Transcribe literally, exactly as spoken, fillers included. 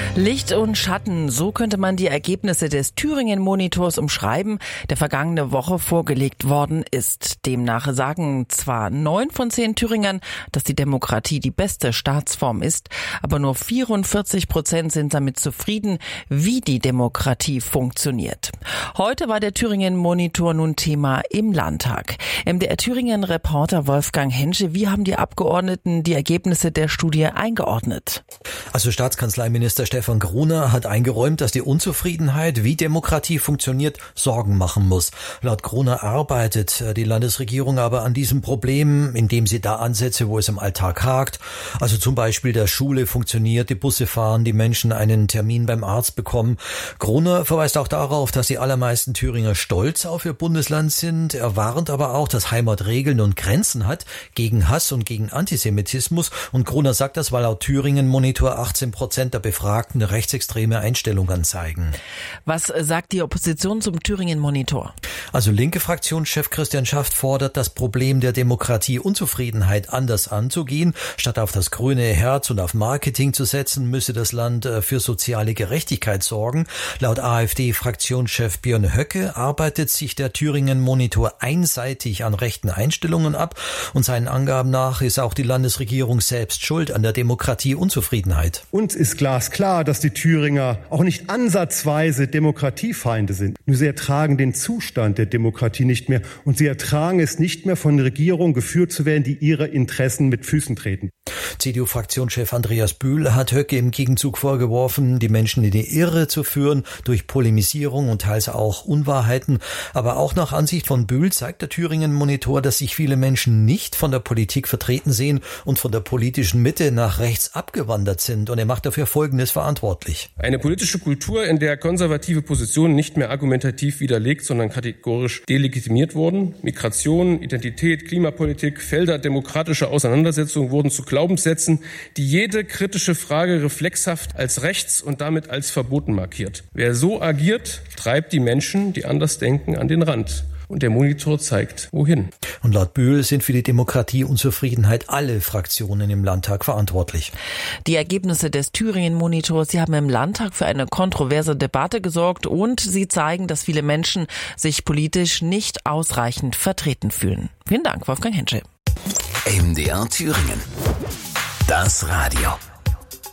Licht und Schatten, so könnte man die Ergebnisse des Thüringen-Monitors umschreiben, der vergangene Woche vorgelegt worden ist. Demnach sagen zwar neun von zehn Thüringern, dass die Demokratie die beste Staatsform ist, aber nur vierundvierzig Prozent sind damit zufrieden, wie die Demokratie funktioniert. Heute war der Thüringen-Monitor nun Thema im Landtag. M D R Thüringen-Reporter Wolfgang Hensche, wie haben die Abgeordneten die Ergebnisse der Studie eingeordnet? Also Staatskanzleiminister Stefan Gruner hat eingeräumt, dass die Unzufriedenheit, wie Demokratie funktioniert, Sorgen machen muss. Laut Gruner arbeitet die Landesregierung aber an diesem Problem, indem sie da ansetze, wo es im Alltag hakt. Also zum Beispiel der Schule funktioniert, die Busse fahren, die Menschen einen Termin beim Arzt bekommen. Gruner verweist auch darauf, dass die allermeisten Thüringer stolz auf ihr Bundesland sind. Er warnt aber auch, dass Heimat Regeln und Grenzen hat gegen Hass und gegen Antisemitismus. Und Gruner sagt das, weil laut Thüringen-Monitor achtzehn Prozent der Befragten rechtsextreme Einstellungen zeigen. Was sagt die Opposition zum Thüringen-Monitor? Also linke Fraktionschef Christian Schaft fordert, das Problem der Demokratieunzufriedenheit anders anzugehen. Statt auf das grüne Herz und auf Marketing zu setzen, müsse das Land für soziale Gerechtigkeit sorgen. Laut AfD-Fraktionschef Björn Höcke arbeitet sich der Thüringen-Monitor einseitig an rechten Einstellungen ab. Und seinen Angaben nach ist auch die Landesregierung selbst schuld an der Demokratieunzufriedenheit. Uns ist glasklar, dass die Thüringer auch nicht ansatzweise Demokratiefeinde sind. Nur sie ertragen den Zustand der Demokratie nicht mehr und sie ertragen es nicht mehr, von Regierungen geführt zu werden, die ihre Interessen mit Füßen treten. C D U-Fraktionschef Andreas Bühl hat Höcke im Gegenzug vorgeworfen, die Menschen in die Irre zu führen durch Polemisierung und teils auch Unwahrheiten. Aber auch nach Ansicht von Bühl zeigt der Thüringen-Monitor, dass sich viele Menschen nicht von der Politik vertreten sehen und von der politischen Mitte nach rechts abgewandert sind. Und er macht dafür Folgendes verantwortlich. Eine politische Kultur, in der konservative Positionen nicht mehr argumentativ widerlegt, sondern kategorisch delegitimiert wurden. Migration, Identität, Klimapolitik, Felder demokratischer Auseinandersetzung wurden zu Glaubenssätzen, die jede kritische Frage reflexhaft als rechts und damit als verboten markiert. Wer so agiert, treibt die Menschen, die anders denken, an den Rand. Und der Monitor zeigt, wohin. Und laut Bühl sind für die Demokratieunzufriedenheit alle Fraktionen im Landtag verantwortlich. Die Ergebnisse des Thüringen-Monitors, sie haben im Landtag für eine kontroverse Debatte gesorgt und sie zeigen, dass viele Menschen sich politisch nicht ausreichend vertreten fühlen. Vielen Dank, Wolfgang Hensche. M D R Thüringen. Das Radio.